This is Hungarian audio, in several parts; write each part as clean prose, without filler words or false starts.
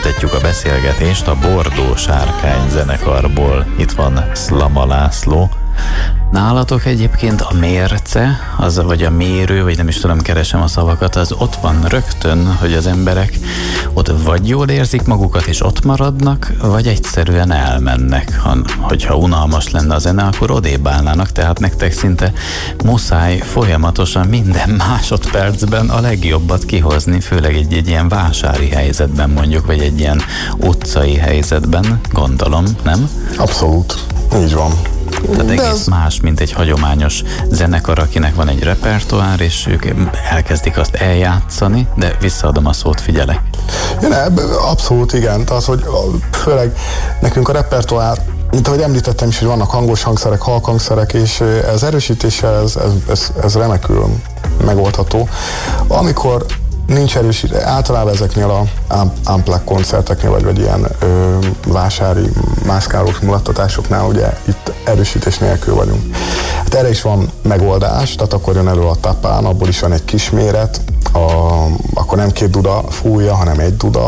folytatjuk a beszélgetést a Bordó Sárkány zenekarból. Itt van Szlama László. Nálatok egyébként a mérce, az, vagy a mérő, vagy nem is tudom, keresem a szavakat, az ott van rögtön, hogy az emberek ott vagy jól érzik magukat, és ott maradnak, vagy egyszerűen elmennek. Hogyha unalmas lenne a zene, akkor odébb állnának, tehát nektek szinte muszáj folyamatosan minden másodpercben a legjobbat kihozni, főleg egy ilyen vásári helyzetben mondjuk, vagy egy ilyen utcai helyzetben, gondolom, nem? Abszolút, így van. Tehát egész más, mint egy hagyományos zenekar, akinek van egy repertoár, és ők elkezdik azt eljátszani, de visszaadom a szót, figyelek. Abszolút igen, tehát hogy főleg nekünk a repertoár, mint ahogy említettem is, hogy vannak hangos hangszerek, halkhangszerek, és ez erősítéssel ez remekül megoldható. Amikor nincs erősítés, általában ezeknél a unplugged koncerteknél, vagy ilyen vásári mászkálós mulattatásoknál, ugye itt erősítés nélkül vagyunk. Hát erre is van megoldás, tehát akkor jön elő a tapán, abból is van egy kis méret, akkor nem 2 duda fújja, hanem 1 duda,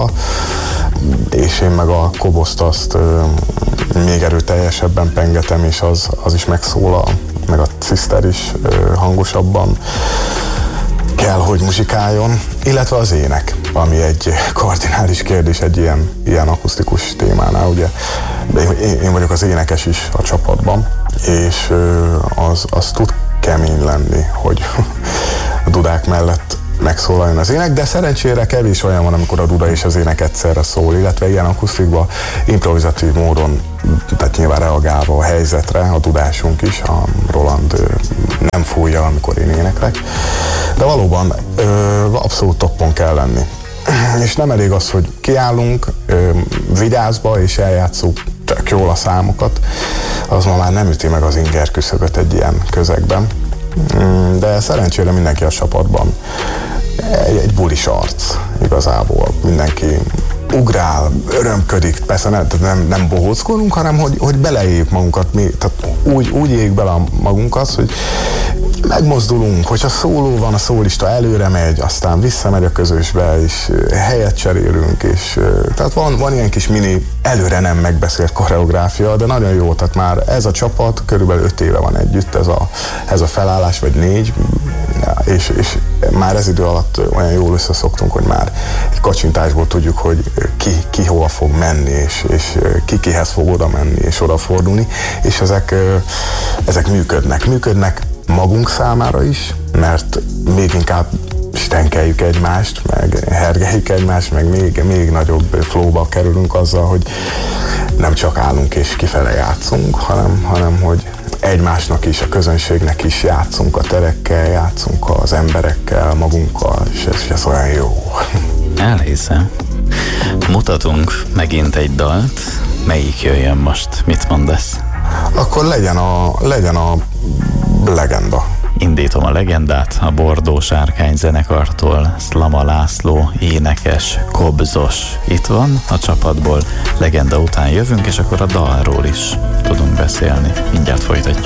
és én meg a koboszt azt még erőteljesebben pengetem, és az is megszólal, meg a ciszter is hangosabban kell, hogy muzsikáljon, illetve az ének, ami egy kardinális kérdés egy ilyen akusztikus témánál, ugye. Én vagyok az énekes is a csapatban, és az tud kemény lenni, hogy a dudák mellett megszólaljon az ének, de szerencsére kevés olyan van, amikor a duda és az ének egyszerre szól, illetve ilyen akusztikban improvizatív módon, tehát nyilván reagálva a helyzetre, a dudásunk is, a Roland nem fújja, amikor én éneklek, de valóban abszolút toppon kell lenni. És nem elég az, hogy kiállunk vigyázba és eljátszunk tök jól a számokat, az ma már nem üti meg az inger küszöböt egy ilyen közegben. De szerencsére mindenki a csapatban egy bulis arc igazából. Mindenki ugrál, örömködik, persze nem bohóckodunk, hanem hogy beleéljük magunkat, tehát úgy éljük bele magunkat, hogy megmozdulunk, hogyha szóló van, a szólista előre megy, aztán visszamegy a közösbe, és helyet cserélünk, és tehát van ilyen kis mini, előre nem megbeszélt koreográfia, de nagyon jó, tehát már ez a csapat körülbelül 5 éve van együtt, ez a felállás, vagy 4, és már ez idő alatt olyan jól összeszoktunk, hogy már egy kacsintásból tudjuk, hogy ki hova fog menni, és ki kihez fog oda menni, és odafordulni, és ezek működnek magunk számára is, mert még inkább stenkeljük egymást, meg hergeljük egymást, meg még nagyobb flowba kerülünk azzal, hogy nem csak állunk és kifele játszunk, hanem hogy egymásnak is, a közönségnek is játszunk, a terekkel, játszunk az emberekkel, magunkkal, és ez olyan jó. Elhiszem. Mutatunk megint egy dalt. Melyik jöjjön most? Mit mondasz? Akkor legyen a Legenda. Indítom a legendát a Bordó Sárkány zenekartól. Szlama László, énekes, kobzos itt van a csapatból. Legenda után jövünk, és akkor a dalról is tudunk beszélni. Mindjárt folytatjuk.